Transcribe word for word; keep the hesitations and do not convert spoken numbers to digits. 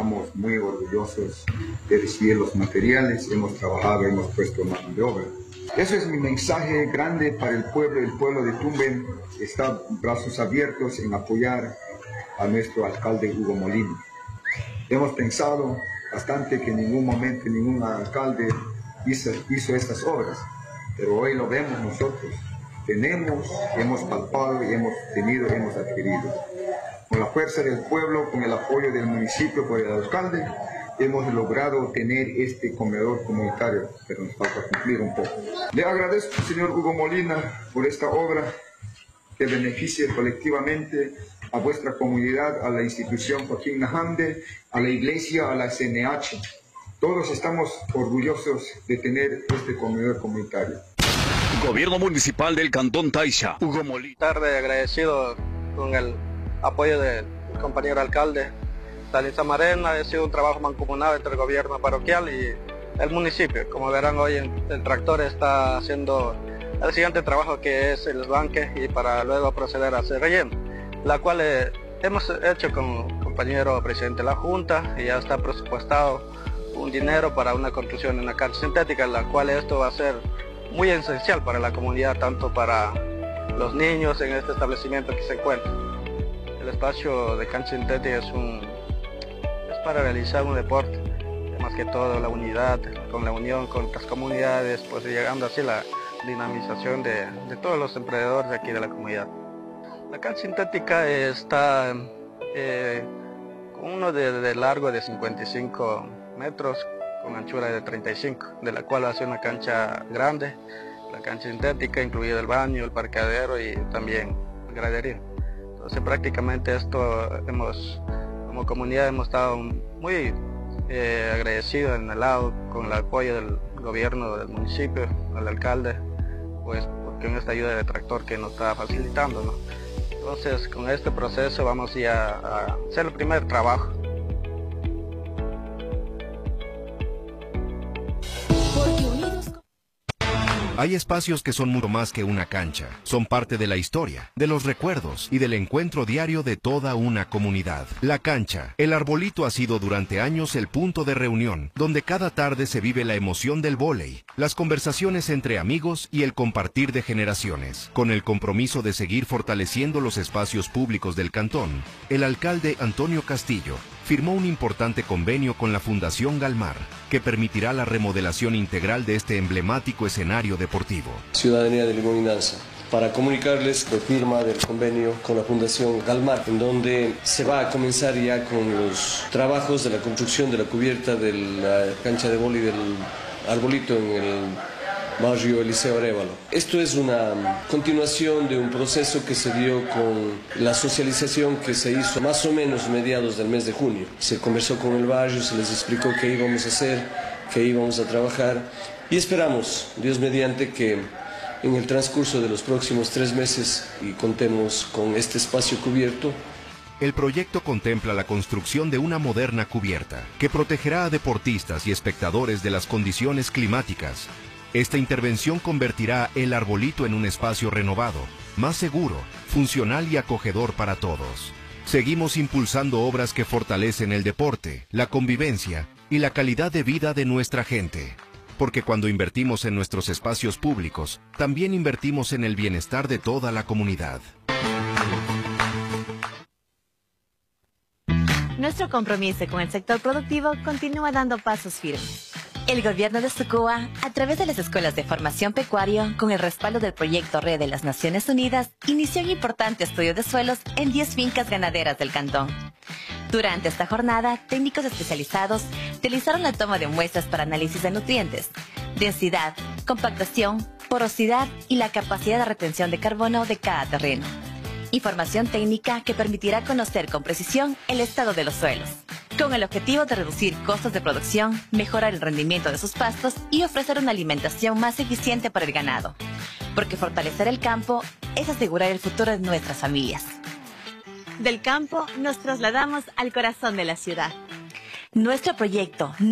estamos muy orgullosos de recibir los materiales, hemos trabajado, hemos puesto mano de obra. Eso es mi mensaje grande para el pueblo. El pueblo de Tumbes está brazos abiertos en apoyar a nuestro alcalde Hugo Molina. Hemos pensado bastante que en ningún momento ningún alcalde hizo, hizo estas obras, pero hoy lo vemos nosotros. Tenemos, hemos palpado y hemos tenido, hemos adquirido. Con la fuerza del pueblo, con el apoyo del municipio por el alcalde, hemos logrado tener este comedor comunitario, pero nos falta cumplir un poco. Le agradezco, señor Hugo Molina, por esta obra que beneficie colectivamente a vuestra comunidad, a la institución Joaquín Najamde, a la iglesia, a la C N H. Todos estamos orgullosos de tener este comedor comunitario. Gobierno Municipal del Cantón Taisha, Hugo Molina. Tarde agradecido con el apoyo del compañero alcalde Talisa Marena. Ha sido un trabajo mancomunado entre el gobierno parroquial y el municipio. Como verán, hoy el tractor está haciendo el siguiente trabajo, que es el desbanque, y para luego proceder a hacer relleno, la cual eh, hemos hecho con el compañero presidente de la Junta, y ya está presupuestado un dinero para una construcción de una cancha sintética, la cual esto va a ser muy esencial para la comunidad, tanto para los niños en este establecimiento que se encuentra. El espacio de cancha sintética es, un, es para realizar un deporte, más que todo la unidad, con la unión con otras comunidades, pues llegando así la dinamización de, de todos los emprendedores de aquí de la comunidad. La cancha sintética está eh, con uno de, de largo de cincuenta y cinco metros, con anchura de treinta y cinco, de la cual hace una cancha grande, la cancha sintética, incluido el baño, el parqueadero y también el graderío. Entonces prácticamente esto hemos, como comunidad hemos estado muy eh, agradecidos en el lado con el apoyo del gobierno del municipio, del alcalde, pues con esta ayuda de tractor que nos está facilitando, ¿no? Entonces con este proceso vamos ya a hacer el primer trabajo. Hay espacios que son mucho más que una cancha. Son parte de la historia, de los recuerdos y del encuentro diario de toda una comunidad. La cancha, el arbolito, ha sido durante años el punto de reunión, donde cada tarde se vive la emoción del vóley, las conversaciones entre amigos y el compartir de generaciones. Con el compromiso de seguir fortaleciendo los espacios públicos del cantón, el alcalde Antonio Castillo firmó un importante convenio con la Fundación Galmar, que permitirá la remodelación integral de este emblemático escenario deportivo. Ciudadanía de Limón y Nanza, para comunicarles la firma del convenio con la Fundación Galmar, en donde se va a comenzar ya con los trabajos de la construcción de la cubierta de la cancha de vóley del arbolito en el barrio Eliseo Arévalo. Esto es una continuación de un proceso que se dio con la socialización que se hizo más o menos mediados del mes de junio. Se conversó con el barrio, se les explicó qué íbamos a hacer, qué íbamos a trabajar, y esperamos, Dios mediante, que en el transcurso de los próximos tres meses y contemos con este espacio cubierto. El proyecto contempla la construcción de una moderna cubierta que protegerá a deportistas y espectadores de las condiciones climáticas. Esta intervención convertirá el arbolito en un espacio renovado, más seguro, funcional y acogedor para todos. Seguimos impulsando obras que fortalecen el deporte, la convivencia y la calidad de vida de nuestra gente. Porque cuando invertimos en nuestros espacios públicos, también invertimos en el bienestar de toda la comunidad. Nuestro compromiso con el sector productivo continúa dando pasos firmes. El gobierno de Sucúa, a través de las escuelas de formación pecuario, con el respaldo del proyecto Red de las Naciones Unidas, inició un importante estudio de suelos en diez fincas ganaderas del cantón. Durante esta jornada, técnicos especializados realizaron la toma de muestras para análisis de nutrientes, densidad, compactación, porosidad y la capacidad de retención de carbono de cada terreno. Información técnica que permitirá conocer con precisión el estado de los suelos, con el objetivo de reducir costos de producción, mejorar el rendimiento de sus pastos y ofrecer una alimentación más eficiente para el ganado. Porque fortalecer el campo es asegurar el futuro de nuestras familias. Del campo nos trasladamos al corazón de la ciudad. Nuestro proyecto